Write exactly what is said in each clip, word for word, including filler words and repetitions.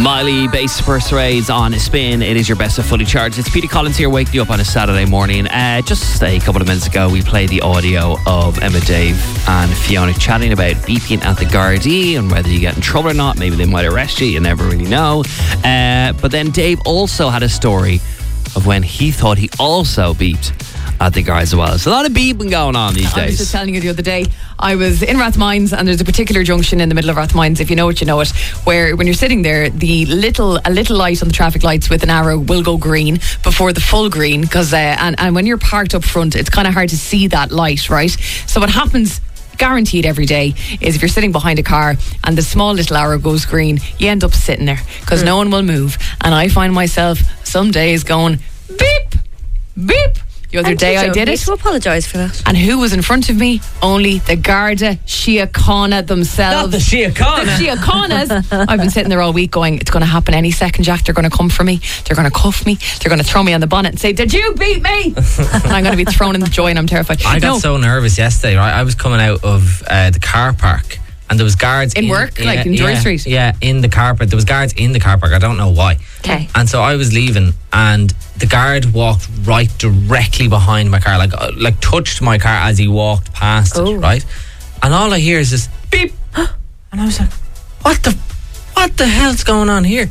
Miley, Bass Persuades on Spin. It is your best of Fully Charged. It's Peter Collins here, waking you up on a Saturday morning. Uh, just a couple of minutes ago, we played the audio of Emma, Dave and Fiona chatting about beeping at the Gardaí and whether you get in trouble or not. Maybe they might arrest you, you never really know. Uh, but then Dave also had a story of when he thought he also beeped at the guards as well. There's a lot of beeping going on these days. I was just telling you the other day, I was in Rathmines, and there's a particular junction in the middle of Rathmines, if you know it, you know it, where when you're sitting there, the little a little light on the traffic lights with an arrow will go green before the full green, because uh, and, and when you're parked up front, it's kind of hard to see that light, right? So what happens, guaranteed every day, is if you're sitting behind a car and the small little arrow goes green, you end up sitting there because mm. no one will move. And I find myself some days going beep, beep. The other and day I did need it. to apologise for that. And who was in front of me? Only the Garda Síochána themselves. Not the Síochána. The Síochánas. I've been sitting there all week going, it's going to happen any second, Jack. They're going to come for me. They're going to cuff me. They're going to throw me on the bonnet and say, did you beat me? And I'm going to be thrown in the joy, and I'm terrified. I got no. so nervous yesterday, right? I was coming out of uh, the car park, and there was guards in, in work, like yeah, in Drury yeah, Street. Yeah, in the car park. There was guards in the car park. I don't know why. Okay. And so I was leaving, and the guard walked right directly behind my car, like uh, like touched my car as he walked past oh. it, right? And all I hear is this beep, and I was like, "What the, what the hell's going on here?"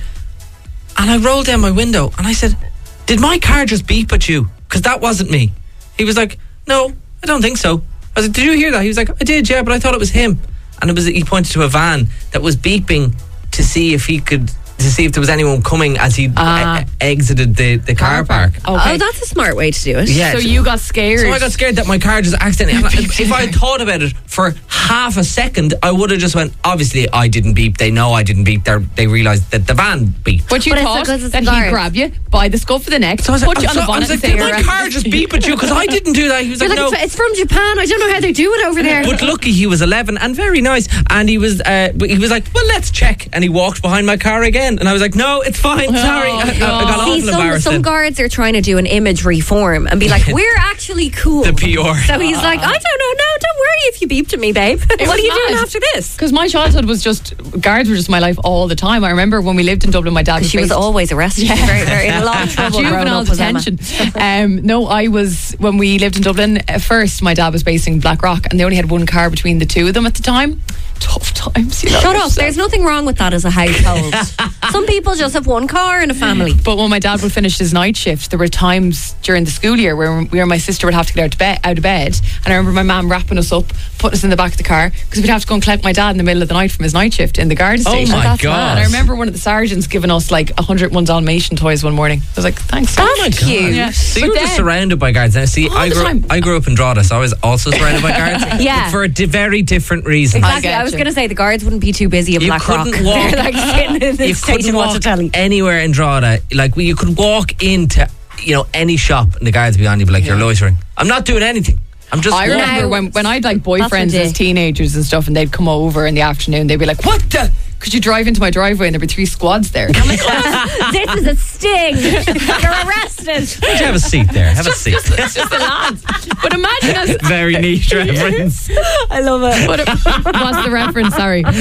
And I rolled down my window, and I said, "Did my car just beep at you? Because that wasn't me." He was like, "No, I don't think so." I was like, "Did you hear that?" He was like, "I did, yeah, but I thought it was him." And it was, he pointed to a van that was beeping to see if he could, to see if there was anyone coming as he Ah. uh, exited the, the car, car park. park. Okay. Oh, that's a smart way to do it. Yeah. So you got scared. So I got scared that my car just accidentally. If I had thought about it for half a second, I would have just went, obviously I didn't beep. They know I didn't beep. They're, they realised that the van beeped. But you But it's thought because it's that guard. he'd grab you by the scuff of the neck, So I was put like, you on so the I bonnet was like, and say, did my "You're car just beep at you? Because I didn't do that. He was You're like, like, no. it's, it's from Japan. I don't know how they do it over there. But lucky he was eleven and very nice, and he was uh, but he was like, well, let's check, and he walked behind my car again, and I was like, no, it's fine, sorry. I, I, I got See, awful some, embarrassed some then. guards are trying to do an image reform and be like, we're actually cool. The P R. So he's like, I don't know, no, don't worry if you beeped at me, babe. What was are you doing mad. after this? Because my childhood was just, guards were just my life all the time. I remember when we lived in Dublin, my dad was She was based- always arrested. Yeah. Very, very in a lot of trouble. growing Juvenile up with Emma. detention. um, no, I was, when we lived in Dublin, at first my dad was based in Blackrock, and they only had one car between the two of them at the time. Tough times, you know. Shut up. There's nothing wrong with that as a household. Some people just have one car in a family. But when my dad would finish his night shift, there were times during the school year where, where my sister would have to get out, to bed, out of bed. And I remember my mum wrapping us up, putting us in the back of the car, because we'd have to go and collect my dad in the middle of the night from his night shift in the guard Oh station. my That's God. mad. And I remember one of the sergeants giving us like one hundred one Dalmatian toys one morning. I was like, thanks. That's oh my cute. Yeah. So you But were just then- surrounded by guards. Now, see, All I the grew, time. I grew up in Drogheda, so I was also surrounded by guards. Yeah. But for a di- very different reason. Exactly. I I was getcha. going to say the guards wouldn't be too busy in You Blackrock. couldn't walk. They're like sitting in the You station couldn't watching walk telly. anywhere in Drogheda. Like, you could walk into, you know, any shop and the guards would be on you, be like, you're loitering. I'm not doing anything. I'm just I walking. remember when, when I'd like boyfriends That's as teenagers and stuff, and they'd come over in the afternoon, they'd be like, what the? Could you drive into my driveway? And there'd be three squads there. I'm like, This is a sting. You're arrested. Would you have a seat there? Have a seat. it's just the lads. But imagine us. Very niche reference. I love it. What a, what's the reference? Sorry. Uh,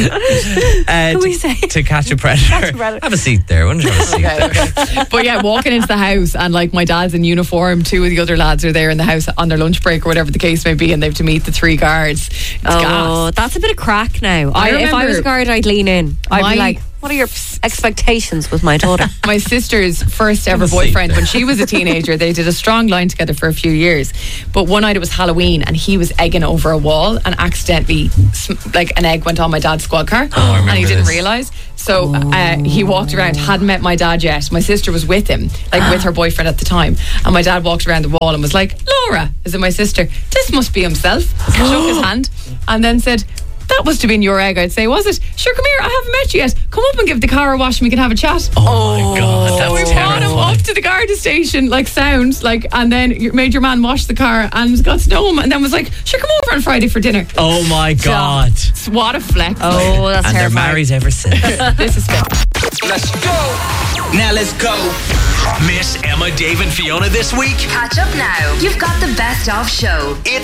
Can to, we say? to catch a predator. predator. Have a seat there. Wouldn't you have a seat Okay, there? okay. But yeah, walking into the house and like my dad's in uniform, two of the other lads are there in the house on their lunch break or whatever the case may be, and they have to meet the three guards. It's Oh, gas. that's a bit of crack now. I I, if I remember was a guard, I'd lean in. I'd my- be like, what are your expectations with my daughter? My sister's first ever Have a seat boyfriend, there. when she was a teenager, they did a strong line together for a few years. But one night it was Halloween, and he was egging over a wall, and accidentally, sm- like an egg went on my dad's squad car, Oh, I and he remember didn't this. realise. So uh, he walked around, hadn't met my dad yet. My sister was with him, like with her boyfriend at the time, and my dad walked around the wall and was like, "Laura, is it my sister? This must be himself." Shook his hand, and then said, "That must have been your egg." I'd say, "Was it?" "Sure, come here, I haven't met you yet. Come up and give the car a wash and we can have a chat." Oh my God, So we that's brought him terrifying. up to the Garda station, like sound, like, and then you made your man wash the car and got to know him, and then was like, "Sure, come over on Friday for dinner." Oh my God. What a flex! Oh, that's And they're terrifying. married ever since. This is good. Let's go. Now let's go. Miss Emma, Dave and Fiona this week? Catch up now. You've got the best of show. It's